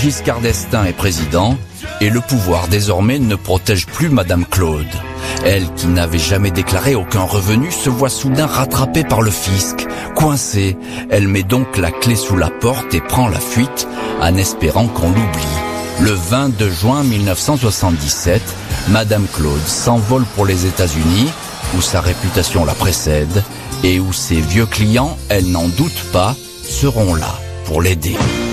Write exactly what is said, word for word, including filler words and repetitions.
Giscard d'Estaing est président et le pouvoir désormais ne protège plus Madame Claude. Elle, qui n'avait jamais déclaré aucun revenu, se voit soudain rattrapée par le fisc. Coincée, elle met donc la clé sous la porte et prend la fuite en espérant qu'on l'oublie. Le vingt-deux juin mille neuf cent soixante-dix-sept, Madame Claude s'envole pour les États-Unis, où sa réputation la précède et où ses vieux clients, elle n'en doute pas, seront là pour l'aider.